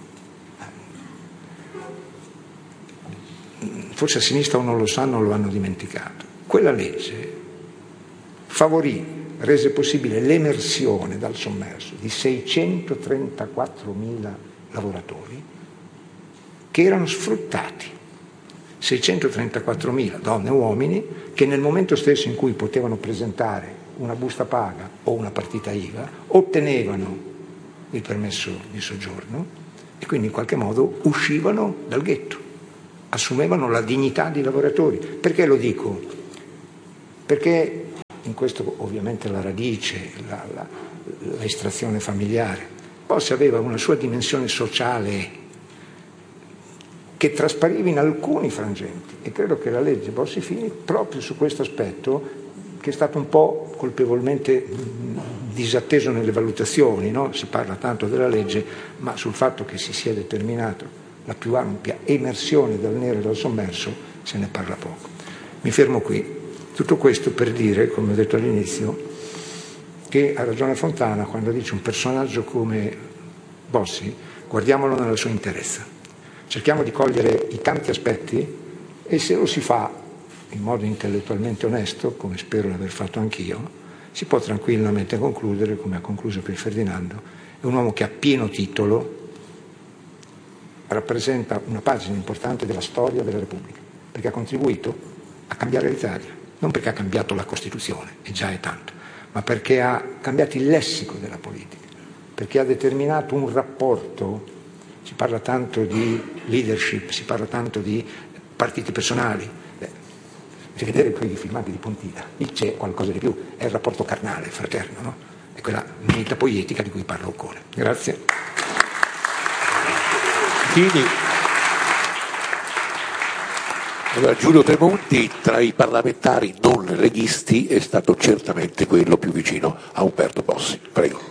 Eh? Forse a sinistra o non lo sanno o lo hanno dimenticato. Quella legge favorì, rese possibile l'emersione dal sommerso di seicentotrentaquattromila lavoratori che erano sfruttati, seicentotrentaquattromila donne e uomini che nel momento stesso in cui potevano presentare una busta paga o una partita I V A ottenevano il permesso di soggiorno e quindi in qualche modo uscivano dal ghetto, assumevano la dignità di lavoratori. Perché lo dico? Perché in questo ovviamente la radice, la, la, l'estrazione familiare. Bossi aveva una sua dimensione sociale che traspariva in alcuni frangenti, e credo che la legge Bossi-Fini, proprio su questo aspetto, che è stato un po' colpevolmente disatteso nelle valutazioni, no? Si parla tanto della legge, ma sul fatto che si sia determinato la più ampia emersione dal nero e dal sommerso se ne parla poco. Mi fermo qui. Tutto questo per dire, come ho detto all'inizio, che ha ragione Fontana quando dice un personaggio come Bossi, guardiamolo nella sua interezza. Cerchiamo di cogliere i tanti aspetti, e se lo si fa in modo intellettualmente onesto, come spero di aver fatto anch'io, si può tranquillamente concludere, come ha concluso Pier Ferdinando, è un uomo che a pieno titolo rappresenta una pagina importante della storia della Repubblica, perché ha contribuito a cambiare l'Italia, non perché ha cambiato la Costituzione, e già è tanto, ma perché ha cambiato il lessico della politica, perché ha determinato un rapporto, si parla tanto di leadership, si parla tanto di partiti personali, se vedere quei filmati di Pontida, lì c'è qualcosa di più, è il rapporto carnale, fraterno, no? È quella unità poetica di cui parla Occone. Grazie. Fini. Allora, Giulio Tremonti, tra i parlamentari non leghisti, è stato certamente quello più vicino a Umberto Bossi. Prego.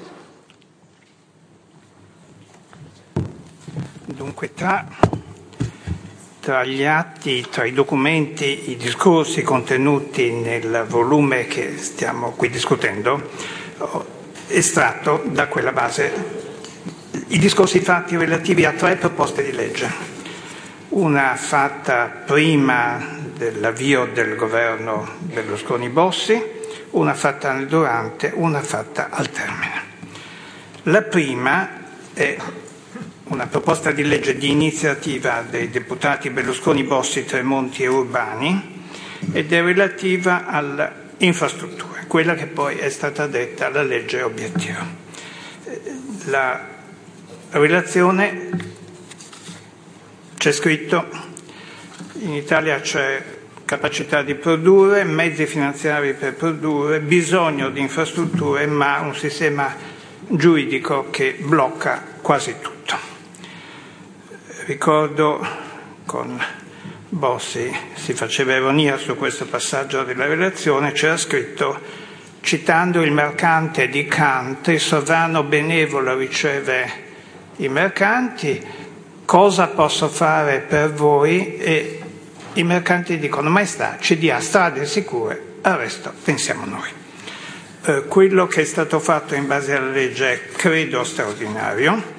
Dunque, tra, tra gli atti, tra i documenti, i discorsi contenuti nel volume che stiamo qui discutendo, ho estratto da quella base i discorsi fatti relativi a tre proposte di legge. Una fatta prima dell'avvio del governo Berlusconi-Bossi, una fatta nel durante, una fatta al termine. La prima è una proposta di legge di iniziativa dei deputati Berlusconi, Bossi, Tremonti e Urbani, ed è relativa alle infrastrutture, quella che poi è stata detta la legge obiettivo. La relazione, c'è scritto: in Italia c'è capacità di produrre, mezzi finanziari per produrre, bisogno di infrastrutture, ma un sistema giuridico che blocca quasi tutto. Ricordo, con Bossi si faceva ironia su questo passaggio della relazione, c'era scritto, citando il mercante di Kant: il sovrano benevolo riceve i mercanti, cosa posso fare per voi? E i mercanti dicono: maestà, ci dia strade sicure, al resto pensiamo noi. Eh, quello che è stato fatto in base alla legge è, credo, straordinario.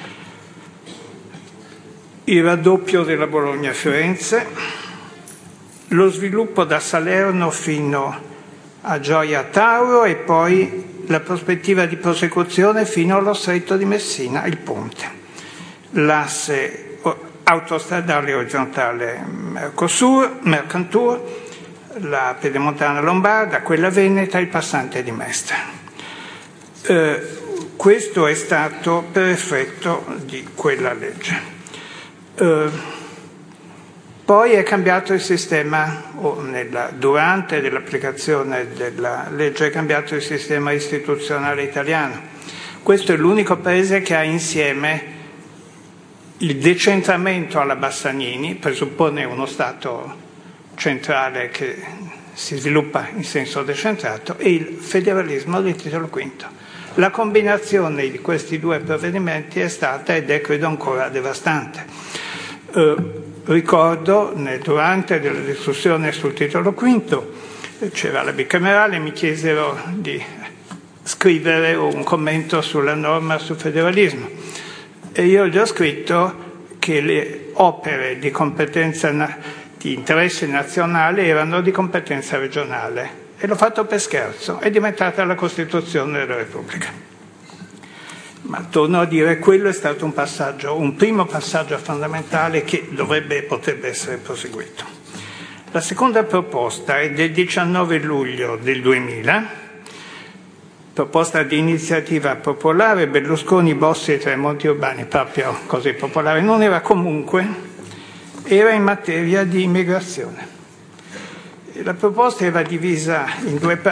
Il raddoppio della Bologna-Firenze, lo sviluppo da Salerno fino a Gioia Tauro e poi la prospettiva di prosecuzione fino allo Stretto di Messina, il ponte, l'asse autostradale orizzontale Mercosur, Mercantour, la pedemontana lombarda, quella veneta, il passante di Mestre. Eh, questo è stato per effetto di quella legge. Uh, poi è cambiato il sistema, o nella, durante l'applicazione della legge è cambiato il sistema istituzionale italiano. Questo è l'unico paese che ha insieme il decentramento alla Bassanini, presuppone uno Stato centrale che si sviluppa in senso decentrato, e il federalismo del titolo quinto. La combinazione di questi due provvedimenti è stata, ed è credo ancora, devastante. Eh, ricordo, nel, durante la discussione sul titolo quinto, c'era la bicamerale, mi chiesero di scrivere un commento sulla norma sul federalismo, e io gli ho scritto che le opere di competenza na- di interesse nazionale erano di competenza regionale, e l'ho fatto per scherzo, è diventata la Costituzione della Repubblica. Ma torno a dire, quello è stato un passaggio, un primo passaggio fondamentale che dovrebbe e potrebbe essere proseguito. La seconda proposta è del diciannove luglio del duemila, proposta di iniziativa popolare, Berlusconi, Bossi e Tremonti Urbani, proprio così popolare non era, comunque era in materia di immigrazione. La proposta era divisa in due parti.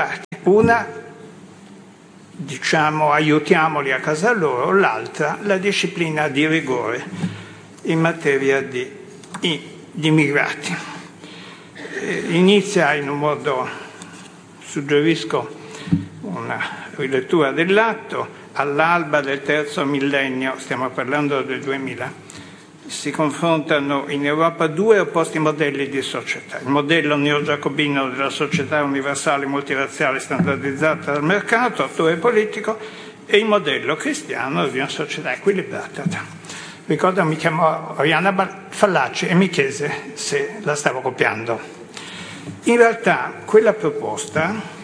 Una, diciamo, aiutiamoli a casa loro, l'altra, la disciplina di rigore in materia di, di immigrati. Eh, inizia in un modo, suggerisco una rilettura dell'atto, all'alba del terzo millennio, stiamo parlando del duemila, si confrontano in Europa due opposti modelli di società. Il modello neogiacobino della società universale, multirazziale, standardizzata dal mercato, attore politico, e il modello cristiano di una società equilibrata. Ricordo mi chiamò Oriana Fallaci e mi chiese se la stavo copiando. In realtà quella proposta,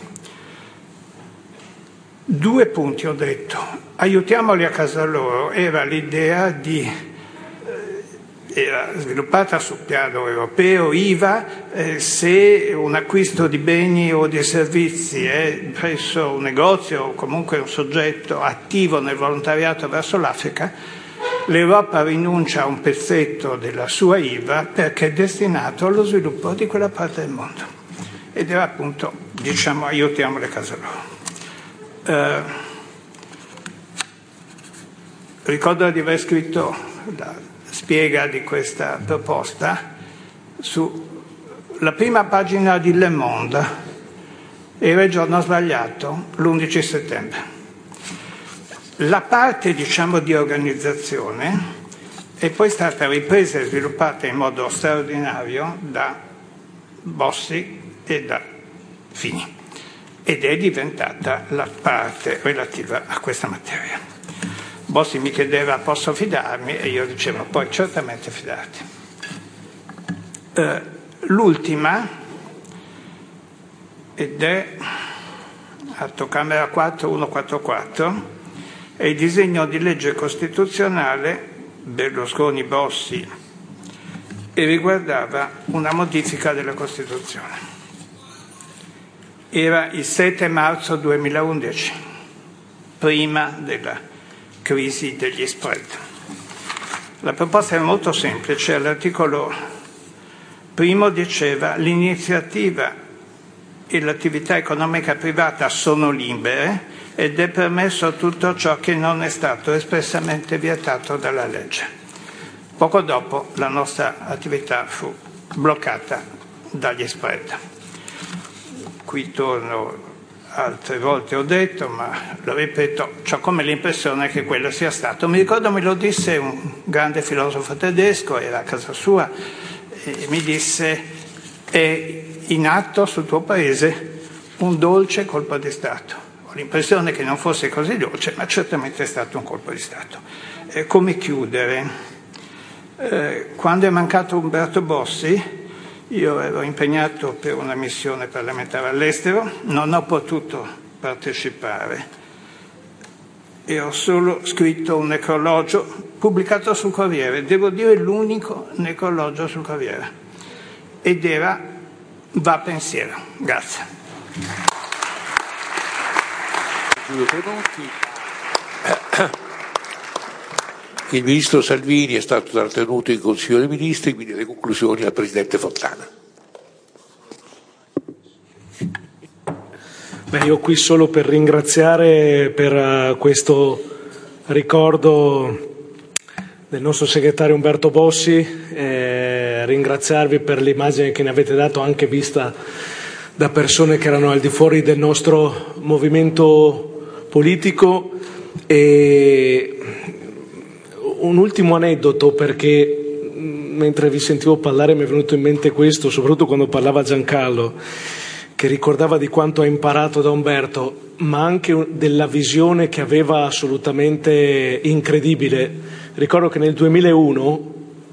due punti ho detto, aiutiamoli a casa loro, era l'idea di, eh, era sviluppata sul piano europeo, I V A, eh, se un acquisto di beni o di servizi è presso un negozio o comunque un soggetto attivo nel volontariato verso l'Africa, l'Europa rinuncia a un pezzetto della sua I V A perché è destinato allo sviluppo di quella parte del mondo. Ed era appunto, diciamo, aiutiamoli a casa loro. Uh, ricordo di aver scritto la spiega di questa proposta sulla prima pagina di Le Monde, era il giorno sbagliato, l'undici settembre. La parte, diciamo, di organizzazione è poi stata ripresa e sviluppata in modo straordinario da Bossi e da Fini, ed è diventata la parte relativa a questa materia. Bossi mi chiedeva posso fidarmi e io dicevo poi certamente fidarti. Eh, l'ultima, ed è Atto Camera quattro uno quattro quattro, è il disegno di legge costituzionale Berlusconi-Bossi e riguardava una modifica della Costituzione. Era il sette marzo duemilaundici, prima della crisi degli spread. La proposta è molto semplice, all'articolo primo diceva l'iniziativa e l'attività economica privata sono libere ed è permesso tutto ciò che non è stato espressamente vietato dalla legge. Poco dopo la nostra attività fu bloccata dagli spread. Qui torno, altre volte ho detto, ma lo ripeto, ho come l'impressione che quello sia stato. Mi ricordo me lo disse un grande filosofo tedesco, era a casa sua, e mi disse è in atto sul tuo paese un dolce colpo di Stato. Ho l'impressione che non fosse così dolce, ma certamente è stato un colpo di Stato. Eh, come chiudere? Eh, quando è mancato Umberto Bossi, io ero impegnato per una missione parlamentare all'estero, non ho potuto partecipare e ho solo scritto un necrologio pubblicato sul Corriere, devo dire l'unico necrologio sul Corriere, ed era Va pensiero. Grazie. Il ministro Salvini è stato trattenuto in Consiglio dei Ministri, quindi le conclusioni al Presidente Fontana. Beh, io qui solo per ringraziare per uh, questo ricordo del nostro segretario Umberto Bossi, eh, ringraziarvi per l'immagine che ne avete dato, anche vista da persone che erano al di fuori del nostro movimento politico. E un ultimo aneddoto, perché mentre vi sentivo parlare mi è venuto in mente questo, soprattutto quando parlava Giancarlo, che ricordava di quanto ha imparato da Umberto, ma anche della visione che aveva assolutamente incredibile. Ricordo che nel duemilauno,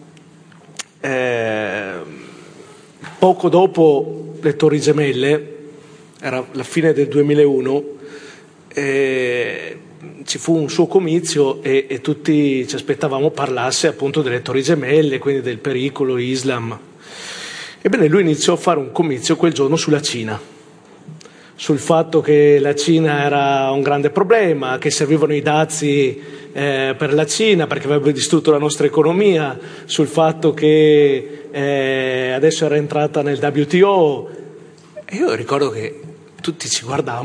eh, poco dopo le Torri Gemelle, era la fine del duemilauno, eh, ci fu un suo comizio e, e tutti ci aspettavamo parlasse appunto delle Torri Gemelle, quindi del pericolo Islam. Ebbene, lui iniziò a fare un comizio quel giorno sulla Cina, sul fatto che la Cina era un grande problema, che servivano i dazi eh, per la Cina perché avrebbe distrutto la nostra economia, sul fatto che eh, adesso era entrata nel W T O. E io ricordo che tutti ci guardavamo